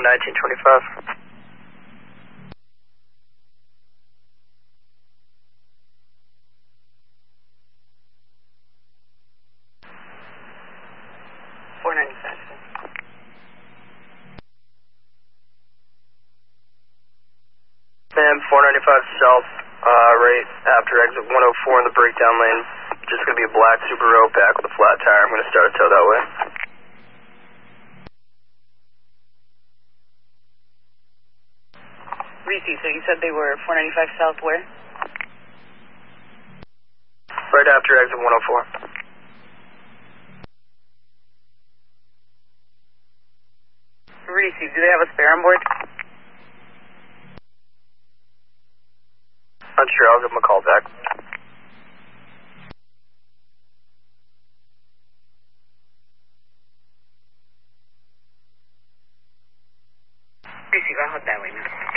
1925. Ma'am, 495 south, right after exit 104 in the breakdown lane. Just going to be a black Subaru back with a flat tire. I'm going to start a tow that way. Reese, so you said they were 495 south where? Right after exit 104. Reese, do they have a spare on board? Not sure, I'll give them a call back. Reese, va a that way, man.